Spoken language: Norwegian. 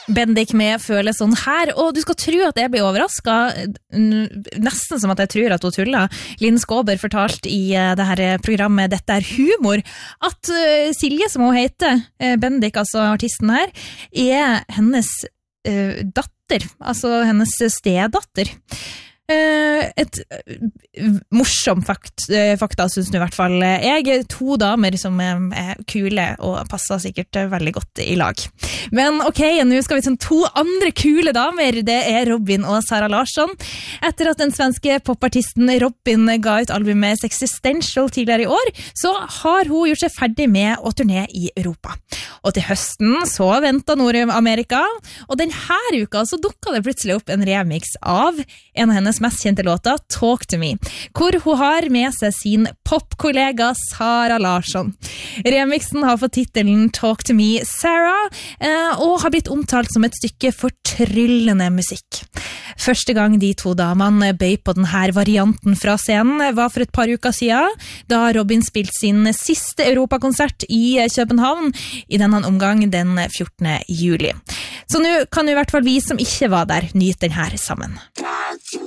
Bendik med føler sånn her, og du skal tro at jeg blir overrasket, nesten som at jeg tror at hun tuller. Linn Skåber fortalte i det her programmet Dette er humor, at Silje, som hun heter, Bendik, altså artisten her, er hennes datter, altså hennes stedatter. Et morsom fakta synes du I hvert fall. Jeg 2 damer som kule og passer sikkert veldig godt I lag. Men ok, nå skal vi til 2 andre kule damer. Det Robin og Sara Larsson. Etter at den svenske popartisten Robin ga ut albumet Existential tidligere I år, så har hun gjort seg ferdig med å turné I Europa. Og til høsten så ventet Nord-Amerika, og denne uka så dukket det plutselig opp en remix av en av hennes mest kjente låter, Talk to Me, hvor hun har med seg sin popkollega Sara Larsson. Remixen har fått titelen Talk to Me, Sarah, og har blitt omtalt som et stykke fortryllende musikk. Første gang de 2 damene bøy på denne varianten fra scenen var for et par uker siden, da Robin spilte sin siste Europakonsert I København, I denne omgang den 14. juli. Så nå kan I hvert fall vi som ikke var der nyte den her sammen.